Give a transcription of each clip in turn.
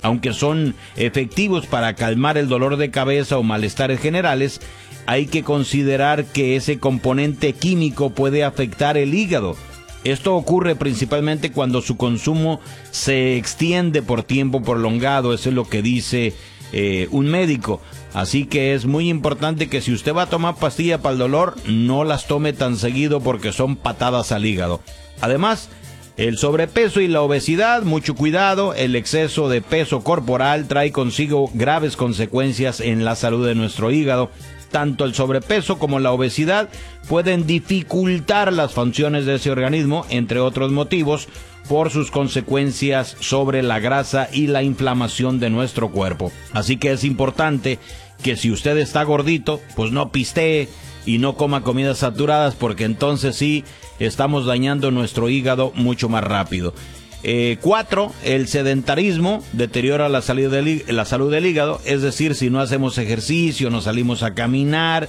aunque son efectivos para calmar el dolor de cabeza o malestares generales, hay que considerar que ese componente químico puede afectar el hígado. Esto ocurre principalmente cuando su consumo se extiende por tiempo prolongado, eso es lo que dice un médico. Así que es muy importante que si usted va a tomar pastilla para el dolor, no las tome tan seguido porque son patadas al hígado. Además, el sobrepeso y la obesidad, mucho cuidado, el exceso de peso corporal trae consigo graves consecuencias en la salud de nuestro hígado. Tanto el sobrepeso como la obesidad pueden dificultar las funciones de ese organismo, entre otros motivos, por sus consecuencias sobre la grasa y la inflamación de nuestro cuerpo. Así que es importante que si usted está gordito, pues no pistee y no coma comidas saturadas, porque entonces sí estamos dañando nuestro hígado mucho más rápido. 4. El sedentarismo deteriora la salud del hígado, es decir, si no hacemos ejercicio, no salimos a caminar,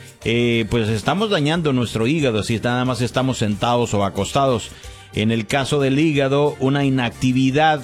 pues estamos dañando nuestro hígado si nada más estamos sentados o acostados. En el caso del hígado, una inactividad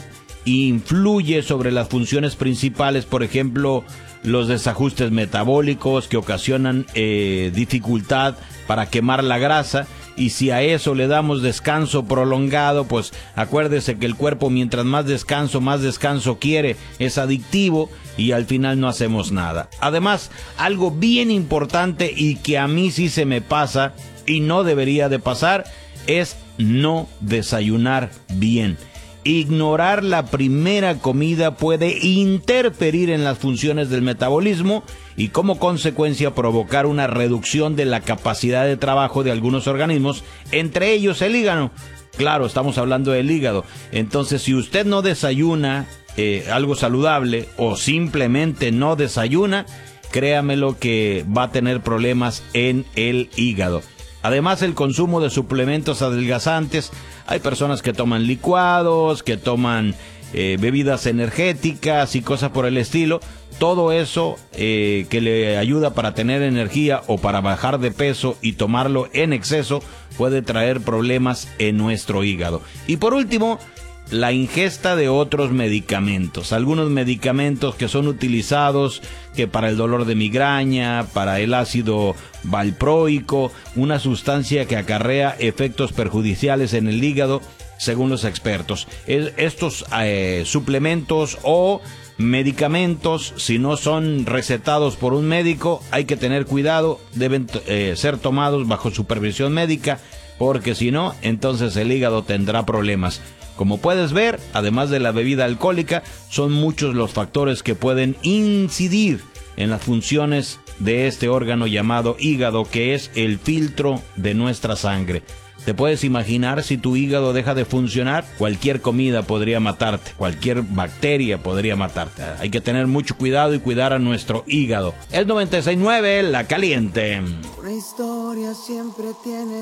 influye sobre las funciones principales, por ejemplo, los desajustes metabólicos que ocasionan dificultad para quemar la grasa. Y si a eso le damos descanso prolongado, pues acuérdese que el cuerpo mientras más descanso quiere, es adictivo y al final no hacemos nada. Además, algo bien importante y que a mí sí se me pasa y no debería de pasar, es no desayunar bien. Ignorar la primera comida puede interferir en las funciones del metabolismo y como consecuencia provocar una reducción de la capacidad de trabajo de algunos organismos, entre ellos el hígado. Claro, estamos hablando del hígado. Entonces, si usted no desayuna algo saludable o simplemente no desayuna, créamelo que va a tener problemas en el hígado. Además, el consumo de suplementos adelgazantes, hay personas que toman licuados, que toman bebidas energéticas y cosas por el estilo. Todo eso que le ayuda para tener energía o para bajar de peso y tomarlo en exceso puede traer problemas en nuestro hígado. Y por último, la ingesta de otros medicamentos. Algunos medicamentos que son utilizados que para el dolor de migraña, para el ácido valproico, una sustancia que acarrea efectos perjudiciales en el hígado, según los expertos. Estos suplementos o medicamentos, si no son recetados por un médico, hay que tener cuidado, deben ser tomados bajo supervisión médica, porque si no, entonces el hígado tendrá problemas. Como puedes ver, además de la bebida alcohólica, son muchos los factores que pueden incidir en las funciones de este órgano llamado hígado, que es el filtro de nuestra sangre. ¿Te puedes imaginar si tu hígado deja de funcionar? Cualquier comida podría matarte, cualquier bacteria podría matarte. Hay que tener mucho cuidado y cuidar a nuestro hígado. El 96.9, La Caliente. Una historia siempre tiene